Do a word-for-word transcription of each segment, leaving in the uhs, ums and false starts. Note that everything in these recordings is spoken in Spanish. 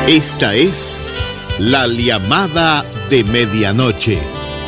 Esta es la llamada de medianoche.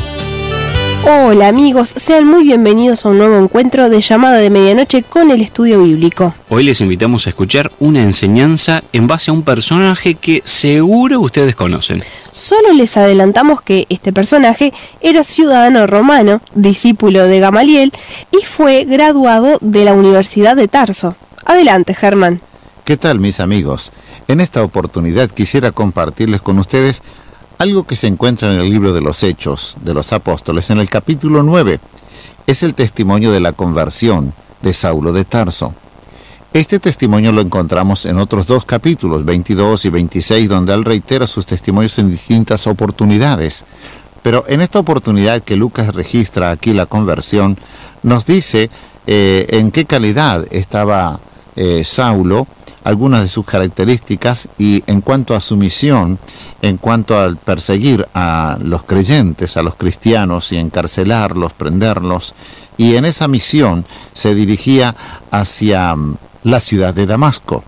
Hola amigos, sean muy bienvenidos a un nuevo encuentro de llamada de medianoche con el estudio bíblico. Hoy les invitamos a escuchar una enseñanza en base a un personaje que seguro ustedes conocen. Solo les adelantamos que este personaje era ciudadano romano, discípulo de Gamaliel y fue graduado de la Universidad de Tarso. Adelante, Germán. ¿Qué tal, mis amigos? En esta oportunidad quisiera compartirles con ustedes algo que se encuentra en el libro de los Hechos de los Apóstoles, en el capítulo nueve. Es el testimonio de la conversión de Saulo de Tarso. Este testimonio lo encontramos en otros dos capítulos, veintidós y veintiséis, donde él reitera sus testimonios en distintas oportunidades. Pero en esta oportunidad que Lucas registra aquí la conversión, nos dice eh, en qué calidad estaba eh, Saulo, algunas de sus características y en cuanto a su misión, en cuanto al perseguir a los creyentes, a los cristianos y encarcelarlos, prenderlos. Y en esa misión se dirigía hacia la ciudad de Damasco.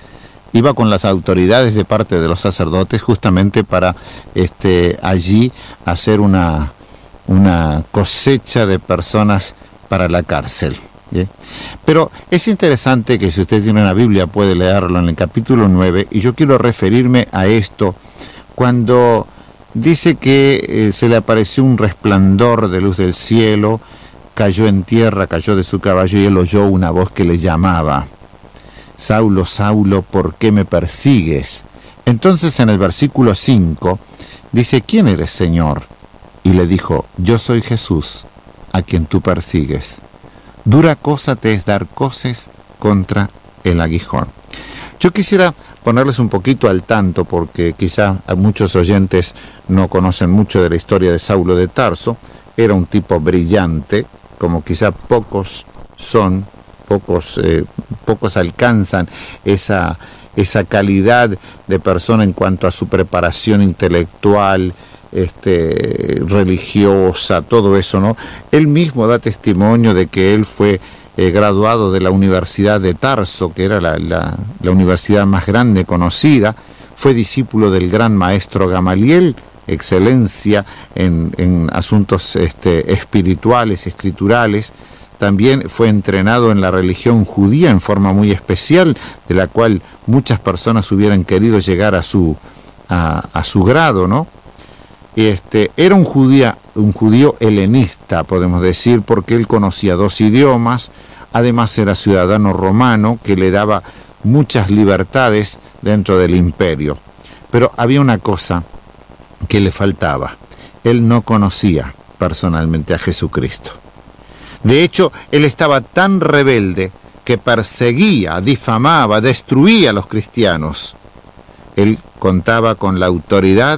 Iba con las autoridades de parte de los sacerdotes justamente para este, allí hacer una, una cosecha de personas para la cárcel. ¿Sí? Pero es interesante que si usted tiene una Biblia puede leerlo en el capítulo nueve, y yo quiero referirme a esto cuando dice que eh, se le apareció un resplandor de luz del cielo, cayó en tierra, cayó de su caballo y él oyó una voz que le llamaba: Saulo, Saulo, ¿por qué me persigues? Entonces en el versículo cinco dice: ¿quién eres, Señor? Y le dijo: yo soy Jesús, a quien tú persigues. Dura cosa te es dar coces contra el aguijón. Yo quisiera ponerles un poquito al tanto, porque quizá muchos oyentes no conocen mucho de la historia de Saulo de Tarso. Era un tipo brillante, como quizá pocos son, pocos, eh, pocos alcanzan esa, esa calidad de persona en cuanto a su preparación intelectual, Este, religiosa, todo eso, ¿no? Él mismo da testimonio de que él fue eh, graduado de la Universidad de Tarso, que era la, la, la universidad más grande conocida. Fue discípulo del gran maestro Gamaliel, excelencia en, en asuntos este, espirituales, escriturales. También fue entrenado en la religión judía en forma muy especial, de la cual muchas personas hubieran querido llegar a su, a, a su grado, ¿no? Este, era un judío, un judío helenista, podemos decir, porque él conocía dos idiomas. Además era ciudadano romano, que le daba muchas libertades dentro del imperio. Pero había una cosa que le faltaba: él no conocía personalmente a Jesucristo. De hecho, él estaba tan rebelde que perseguía, difamaba, destruía a los cristianos. Él contaba con la autoridad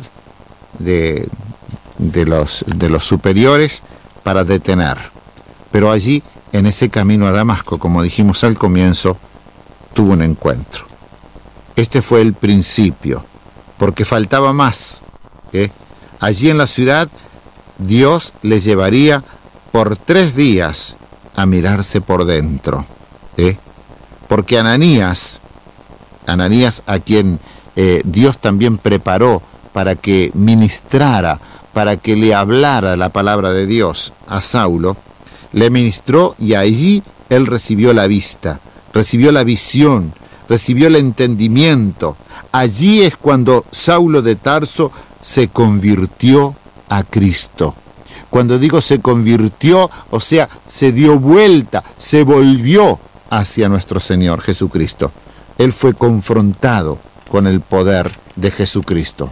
De, de, los, de los superiores para detener. Pero allí, en ese camino a Damasco, como dijimos al comienzo, tuvo un encuentro. Este fue el principio, porque faltaba más. ¿eh? Allí en la ciudad, Dios le llevaría por tres días a mirarse por dentro. ¿eh? Porque Ananías, Ananías a quien eh, Dios también preparó para que ministrara, para que le hablara la palabra de Dios a Saulo, le ministró y allí él recibió la vista, recibió la visión, recibió el entendimiento. Allí es cuando Saulo de Tarso se convirtió a Cristo. Cuando digo se convirtió, o sea, se dio vuelta, se volvió hacia nuestro Señor Jesucristo. Él fue confrontado con el poder de Jesucristo.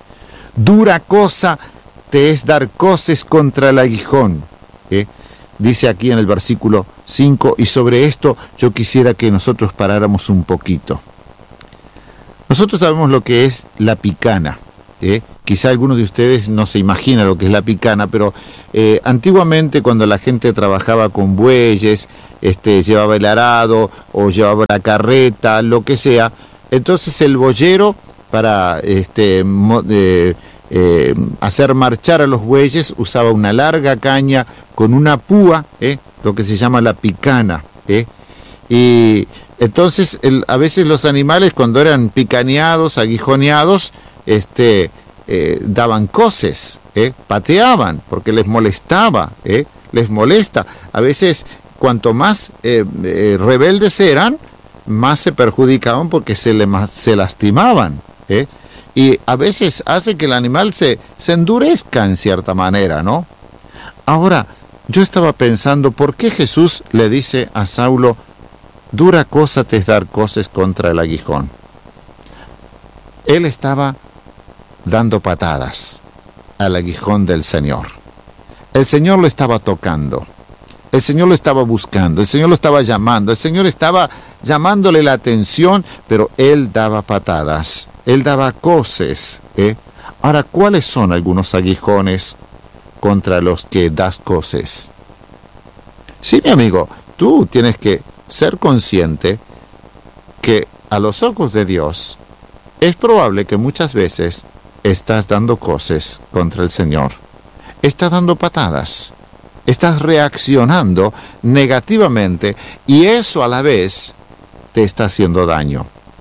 Dura cosa te es dar coces contra el aguijón, ¿eh? Dice aquí en el versículo cinco, y sobre esto yo quisiera que nosotros paráramos un poquito. Nosotros sabemos lo que es la picana, ¿eh? Quizá algunos de ustedes no se imaginan lo que es la picana, pero eh, antiguamente cuando la gente trabajaba con bueyes, este, llevaba el arado o llevaba la carreta, lo que sea, entonces el boyero, para este, eh, eh, hacer marchar a los bueyes, usaba una larga caña con una púa, eh, lo que se llama la picana, eh, y Entonces, el, a veces los animales, cuando eran picaneados, aguijoneados, este, eh, daban coces, ¿eh? pateaban, porque les molestaba, ¿eh? les molesta. A veces, cuanto más eh, eh, rebeldes eran, más se perjudicaban porque se, le, se lastimaban, ¿eh? Y a veces hace que el animal se, se endurezca en cierta manera, ¿no? Ahora, yo estaba pensando, ¿por qué Jesús le dice a Saulo, dura cosa te es dar coces contra el aguijón? Él estaba dando patadas al aguijón del Señor. El Señor lo estaba tocando. El Señor lo estaba buscando. El Señor lo estaba llamando. El Señor estaba llamándole la atención, pero Él daba patadas. Él daba coces. ¿eh? Ahora, ¿cuáles son algunos aguijones contra los que das coces? Sí, mi amigo, tú tienes que ser consciente que a los ojos de Dios es probable que muchas veces estás dando coces contra el Señor. Estás dando patadas. Estás reaccionando negativamente y eso a la vez te está haciendo daño.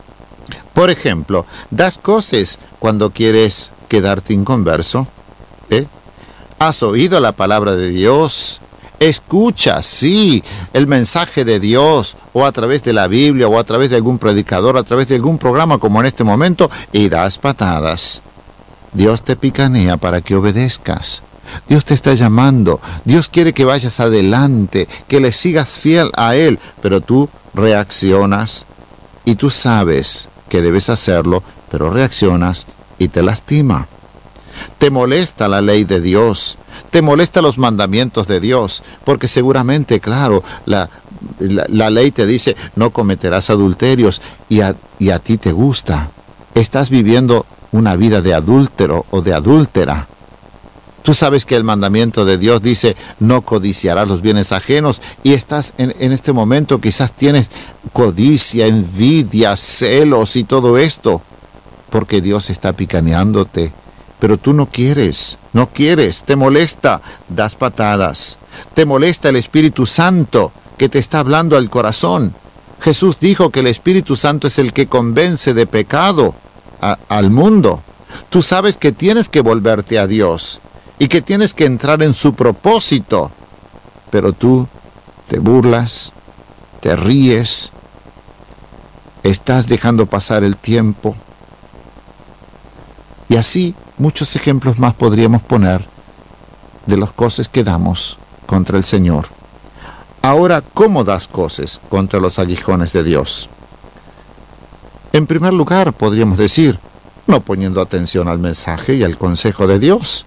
Por ejemplo, das coces cuando quieres quedarte inconverso. ¿eh? ¿Has oído la palabra de Dios? Escucha, sí, el mensaje de Dios, o a través de la Biblia, o a través de algún predicador, a través de algún programa como en este momento, y das patadas. Dios te picanea para que obedezcas. Dios te está llamando. Dios quiere que vayas adelante, que le sigas fiel a Él, pero tú reaccionas y tú sabes que debes hacerlo, pero reaccionas y te lastima. Te molesta la ley de Dios, te molesta los mandamientos de Dios, porque seguramente, claro, la, la, la ley te dice, no cometerás adulterios, y a, y a ti te gusta. Estás viviendo una vida de adúltero o de adúltera. Tú sabes que el mandamiento de Dios dice, no codiciarás los bienes ajenos, y estás en, en este momento, quizás tienes codicia, envidia, celos y todo esto, porque Dios está picaneándote. Pero tú no quieres, no quieres, te molesta, das patadas. Te molesta el Espíritu Santo que te está hablando al corazón. Jesús dijo que el Espíritu Santo es el que convence de pecado a, al mundo. Tú sabes que tienes que volverte a Dios y que tienes que entrar en su propósito. Pero tú te burlas, te ríes, estás dejando pasar el tiempo. Y así muchos ejemplos más podríamos poner de las cosas que damos contra el Señor. Ahora, ¿cómo das cosas contra los aguijones de Dios? En primer lugar, podríamos decir, no poniendo atención al mensaje y al consejo de Dios.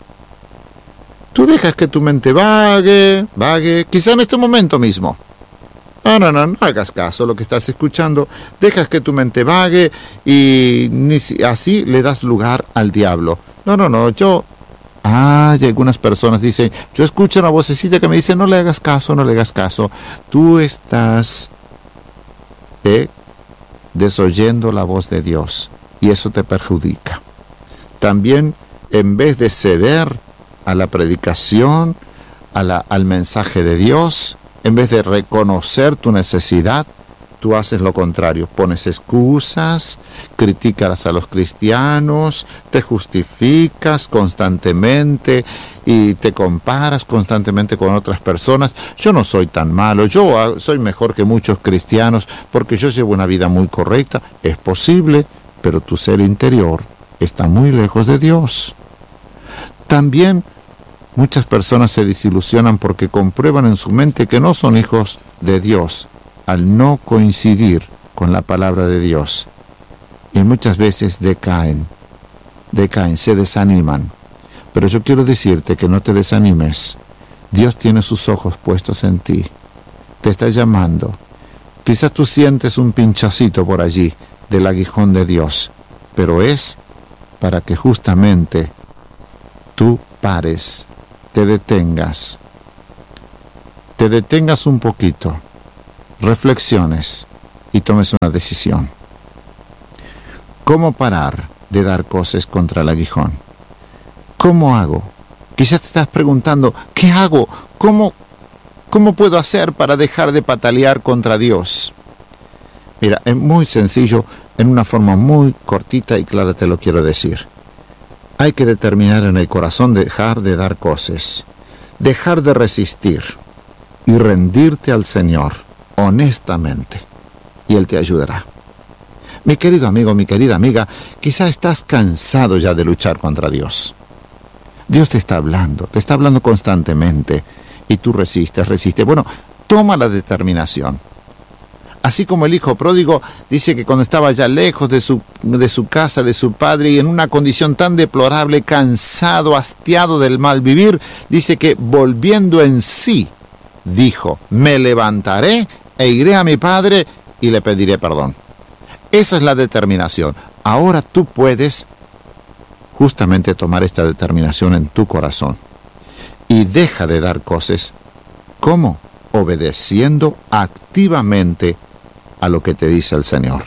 Tú dejas que tu mente vague, vague, quizá en este momento mismo. No, no, no, no hagas caso a lo que estás escuchando. Dejas que tu mente vague y ni así le das lugar al diablo. No, no, no, yo... Ah, y algunas personas dicen, yo escucho una vocecita que me dice, no le hagas caso, no le hagas caso. Tú estás eh, desoyendo la voz de Dios y eso te perjudica. También, en vez de ceder a la predicación, a la, al mensaje de Dios, en vez de reconocer tu necesidad, tú haces lo contrario. Pones excusas, criticas a los cristianos, te justificas constantemente y te comparas constantemente con otras personas. Yo no soy tan malo, yo soy mejor que muchos cristianos porque yo llevo una vida muy correcta. Es posible, pero tu ser interior está muy lejos de Dios. También muchas personas se desilusionan porque comprueban en su mente que no son hijos de Dios al no coincidir con la palabra de Dios. Y muchas veces decaen, decaen, se desaniman. Pero yo quiero decirte que no te desanimes. Dios tiene sus ojos puestos en ti. Te está llamando. Quizás tú sientes un pinchacito por allí del aguijón de Dios, pero es para que justamente tú pares, te detengas, te detengas un poquito, reflexiones y tomes una decisión. ¿Cómo parar de dar cosas contra el aguijón? ¿Cómo hago? Quizás te estás preguntando, ¿qué hago? ¿Cómo, cómo puedo hacer para dejar de patalear contra Dios? Mira, es muy sencillo, en una forma muy cortita y clara te lo quiero decir. Hay que determinar en el corazón dejar de dar cosas, dejar de resistir y rendirte al Señor honestamente, y Él te ayudará. Mi querido amigo, mi querida amiga, quizá estás cansado ya de luchar contra Dios. Dios te está hablando, te está hablando constantemente, y tú resistes, resistes. Bueno, toma la determinación. Así como el hijo pródigo dice que cuando estaba ya lejos de su, de su casa, de su padre, y en una condición tan deplorable, cansado, hastiado del mal vivir, dice que volviendo en sí, dijo, me levantaré e iré a mi padre y le pediré perdón. Esa es la determinación. Ahora tú puedes justamente tomar esta determinación en tu corazón. Y deja de dar cosas. ¿Cómo? Obedeciendo activamente a lo que te dice el Señor.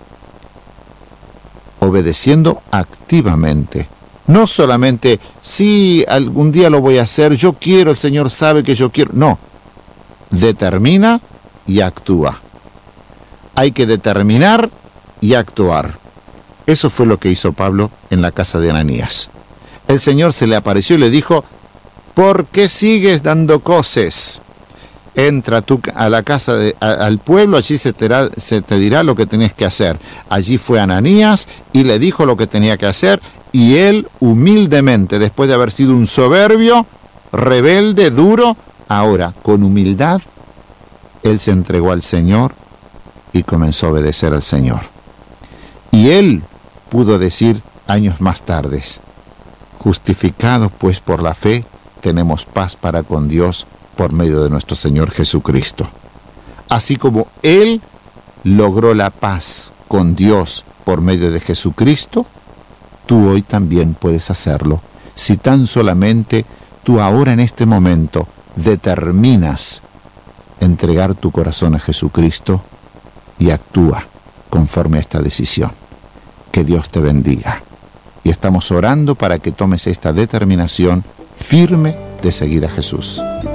Obedeciendo activamente. No solamente, sí, algún día lo voy a hacer, yo quiero, el Señor sabe que yo quiero. No. Determina y actúa. Hay que determinar y actuar. Eso fue lo que hizo Pablo en la casa de Ananías. El Señor se le apareció y le dijo, ¿por qué sigues dando cosas? Entra tú a la casa, de, a, al pueblo, allí se te, se te dirá lo que tenés que hacer. Allí fue Ananías y le dijo lo que tenía que hacer, y él humildemente, después de haber sido un soberbio, rebelde, duro, ahora con humildad, él se entregó al Señor y comenzó a obedecer al Señor. Y él pudo decir años más tarde, justificados pues por la fe, tenemos paz para con Dios por medio de nuestro Señor Jesucristo. Así como Él logró la paz con Dios por medio de Jesucristo, tú hoy también puedes hacerlo, si tan solamente tú ahora en este momento determinas entregar tu corazón a Jesucristo y actúa conforme a esta decisión. Que Dios te bendiga. Y estamos orando para que tomes esta determinación firme de seguir a Jesús.